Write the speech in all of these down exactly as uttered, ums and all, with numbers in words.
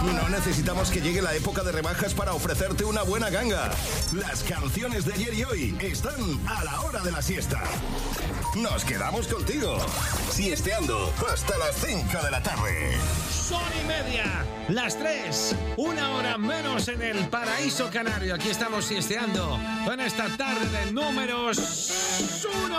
No necesitamos que llegue la época de rebajas para ofrecerte una buena ganga. Las canciones de ayer y hoy están a la hora de la siesta. Nos quedamos contigo, siesteando hasta las cinco de la tarde. Son y media, las tres, una hora menos en el paraíso canario. Aquí estamos siesteando en esta tarde de números uno.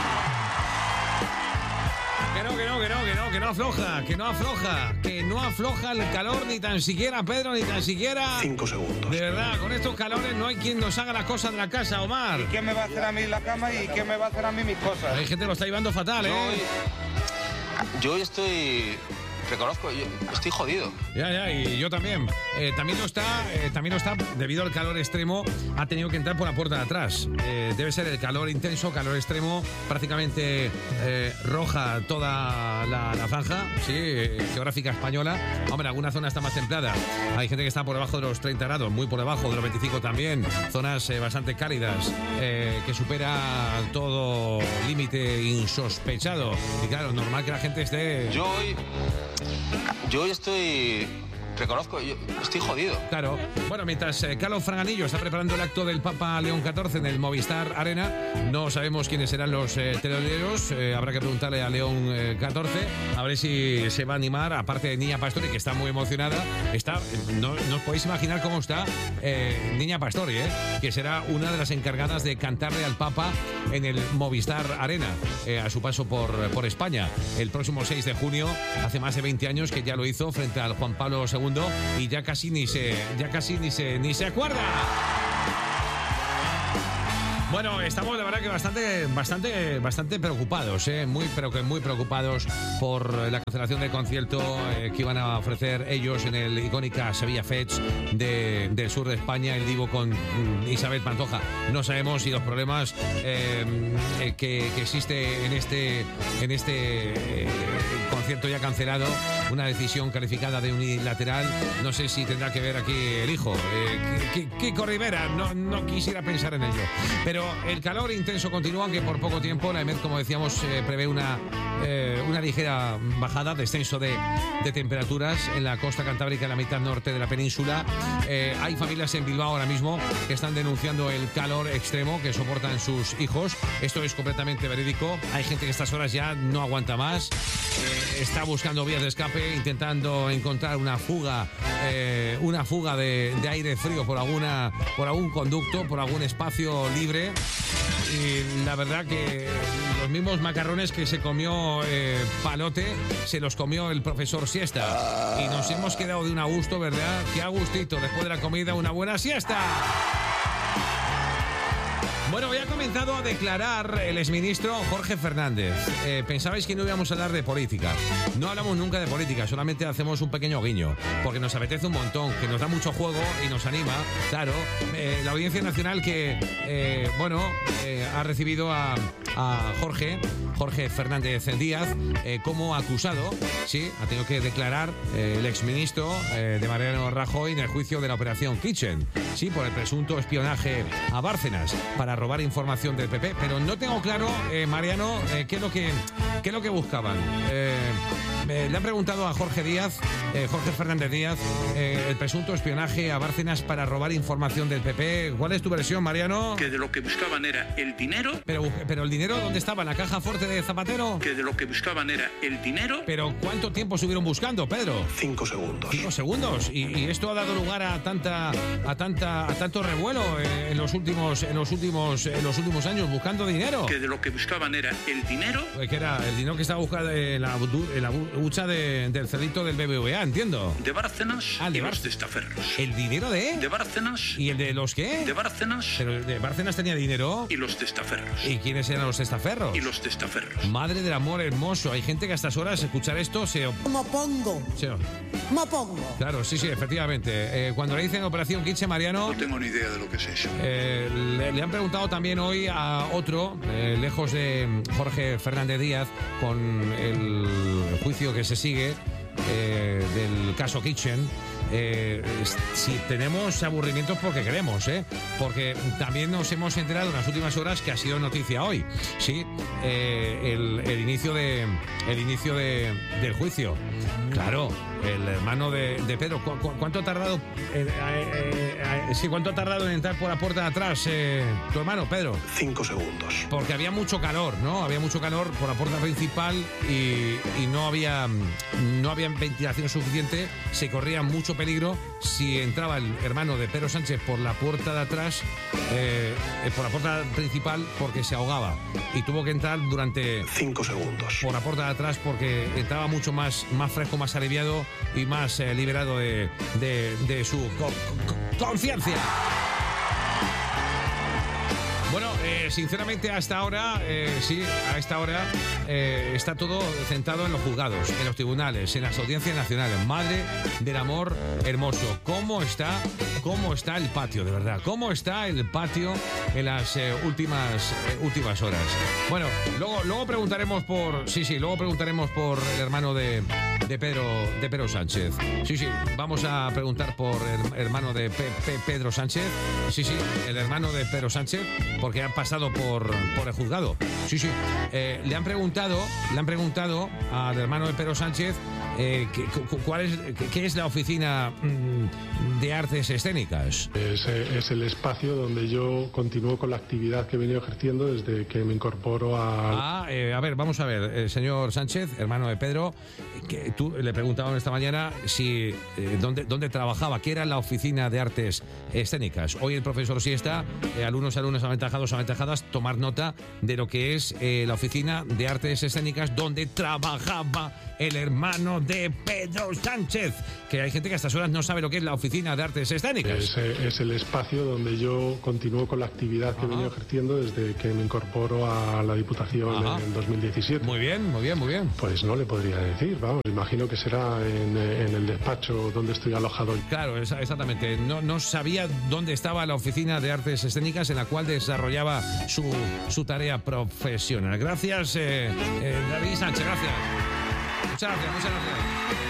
Que no, que no, que no, que no, que no afloja, que no afloja, que no afloja el calor ni tan siquiera, Pedro, ni tan siquiera... Cinco segundos. De verdad, con estos calores no hay quien nos haga las cosas de la casa, Omar. ¿Y quién me va a hacer a mí la cama y quién me va a hacer a mí mis cosas? Hay gente que lo está llevando fatal, ¿eh? Yo hoy estoy... Reconozco, yo estoy jodido. Ya, ya, y yo también. Eh, también lo está, eh, también lo está, debido al calor extremo, ha tenido que entrar por la puerta de atrás. Eh, debe ser el calor intenso, calor extremo, prácticamente eh, roja toda la, la franja, sí, eh, geográfica española. Hombre, alguna zona está más templada. Hay gente que está por debajo de los treinta grados, muy por debajo de los veinticinco también. Zonas eh, bastante cálidas, eh, que supera todo límite insospechado. Y claro, normal que la gente esté... Yo hoy... Yo hoy estoy... Reconozco, yo estoy jodido. Claro. Bueno, mientras eh, Carlos Fraganillo está preparando el acto del Papa León catorce en el Movistar Arena, no sabemos quiénes serán los eh, teloneros. Eh, habrá que preguntarle a León eh, catorce a ver si se va a animar. Aparte de Niña Pastori, que está muy emocionada. Está, no, no os podéis imaginar cómo está eh, Niña Pastori, eh, que será una de las encargadas de cantarle al Papa en el Movistar Arena, eh, a su paso por, por España. El próximo seis de junio, hace más de veinte años que ya lo hizo frente al Juan Pablo segundo. Y ya casi ni se ya casi ni se ni se acuerda. Bueno, estamos la verdad que bastante bastante bastante preocupados, eh, muy pero que muy preocupados por la cancelación del concierto eh, que iban a ofrecer ellos en el icónica Sevilla Fest de, del sur de España, el Divo con Isabel Pantoja. No sabemos si los problemas eh, eh, que, que existe en este en este eh, concierto ya cancelado, una decisión calificada de unilateral. No sé si tendrá que ver aquí el hijo, eh, Kiko Rivera. No, no quisiera pensar en ello. Pero el calor intenso continúa, aunque por poco tiempo. La EMED, como decíamos, eh, prevé una, eh, una ligera bajada, descenso de, de temperaturas en la costa cantábrica, en la mitad norte de la península. Eh, hay familias en Bilbao ahora mismo que están denunciando el calor extremo que soportan sus hijos. Esto es completamente verídico. Hay gente que a estas horas ya no aguanta más. Eh, está buscando vías de escape, intentando encontrar una fuga, eh, una fuga de, de aire frío por alguna, por algún conducto, por algún espacio libre. Y la verdad que los mismos macarrones que se comió eh, Palote, se los comió el profesor Siesta. Y nos hemos quedado de un a gusto, ¿verdad? Qué a gustito, después de la comida, una buena siesta. Bueno, hoy ha comenzado a declarar el exministro Jorge Fernández. Eh, pensabais que no íbamos a hablar de política. No hablamos nunca de política, solamente hacemos un pequeño guiño, porque nos apetece un montón, que nos da mucho juego y nos anima. Claro, eh, la Audiencia Nacional que, eh, bueno, eh, ha recibido a, a Jorge, Jorge Fernández Díaz, eh, como acusado, sí, ha tenido que declarar eh, el exministro eh, de Mariano Rajoy en el juicio de la Operación Kitchen, sí, por el presunto espionaje a Bárcenas para robar información del P P, pero no tengo claro, eh, Mariano, eh, qué es lo que qué es lo que buscaban. Eh, eh, le han preguntado a Jorge Díaz, eh, Jorge Fernández Díaz, eh, el presunto espionaje a Bárcenas para robar información del P P. ¿Cuál es tu versión, Mariano? Que de lo que buscaban era el dinero. Pero, pero el dinero, ¿dónde estaba? ¿En la caja fuerte de Zapatero? Que de lo que buscaban era el dinero. Pero ¿cuánto tiempo estuvieron buscando, Pedro? Cinco segundos. Cinco segundos. Y, y esto ha dado lugar a tanta, a tanta, a tanto revuelo eh, en los últimos, en los últimos, en los últimos años buscando dinero. Que de lo que buscaban era el dinero. Que era el dinero que estaba buscando en la, en la hucha de, del cedito del B B V A, entiendo. De Bárcenas ah, de y Bar... los testaferros. ¿El dinero de? De Bárcenas. ¿Y el de los qué? De Bárcenas. Pero de Bárcenas tenía dinero. Y los testaferros. ¿Y quiénes eran los testaferros? Y los testaferros. Madre del amor hermoso. Hay gente que a estas horas escuchar esto se... ¿Cómo pongo? Se... ¿Cómo pongo? Claro, sí, sí, efectivamente. Eh, cuando le dicen Operación Kitchen, Mariano... No tengo ni idea de lo que es eso. Eh, le, le han preguntado también hoy a otro, eh, lejos de Jorge Fernández Díaz, con el juicio que se sigue eh, del caso Kitchen. Eh, si tenemos aburrimientos porque queremos, ¿eh? Porque también nos hemos enterado en las últimas horas que ha sido noticia hoy, sí, eh, el, el inicio de el inicio de, del juicio. Claro, el hermano de, de Pedro. ¿Cu cu cuánto ha tardado? Eh, eh, eh, sí, ¿cuánto ha tardado en entrar por la puerta de atrás eh, tu hermano Pedro? Cinco segundos. Porque había mucho calor, ¿no? Había mucho calor por la puerta principal y, y no había no había ventilación suficiente. Se corría mucho peligro si entraba el hermano de Pedro Sánchez por la puerta de atrás, eh, por la puerta principal, porque se ahogaba y tuvo que entrar durante Cinco segundos. por la puerta de atrás porque entraba mucho más, más fresco, más aliviado y más eh, liberado de, de, de su co co conciencia. Bueno, eh, sinceramente hasta ahora, eh, sí, a esta hora eh, está todo centrado en los juzgados, en los tribunales, en las audiencias nacionales. Madre del amor hermoso. ¿Cómo está, cómo está el patio, de verdad? ¿Cómo está el patio en las eh, últimas, eh, últimas horas? Bueno, luego, luego preguntaremos por, sí, sí, luego preguntaremos por el hermano de, de Pedro, de Pedro Sánchez. Sí, sí, vamos a preguntar por el hermano de Pe Pe Pedro Sánchez. Sí, sí, el hermano de Pedro Sánchez, porque ha pasado por, por el juzgado. Sí, sí. Eh, le han preguntado, le han preguntado al hermano de Pedro Sánchez eh, que, cuál es, que, qué es la oficina mmm, de artes escénicas. Es, es el espacio donde yo continúo con la actividad que he venido ejerciendo desde que me incorporo a... Ah, eh, a ver, vamos a ver, el señor Sánchez, hermano de Pedro, que tú le preguntaban esta mañana si eh, dónde, dónde trabajaba, qué era la oficina de artes escénicas. Hoy el profesor Siesta, eh, alumnos, alumnos aventajados, aventajadas, tomar nota de lo que es eh, la oficina de artes escénicas donde trabajaba el hermano de Pedro Sánchez, que hay gente que a estas horas no sabe lo que es la oficina de artes escénicas. Es, es el espacio donde yo continúo con la actividad que Ajá. he venido ejerciendo desde que me incorporo a la Diputación Ajá. en dos mil diecisiete. Muy bien, muy bien, muy bien. Pues no le podría decir, vamos, imagino que será en, en el despacho donde estoy alojado. Claro, exactamente. No, no sabía dónde estaba la oficina de artes escénicas en la cual desarrollaba su, su tarea profesional. Gracias, eh, eh, David Sánchez, gracias. Muchas gracias, muchas gracias.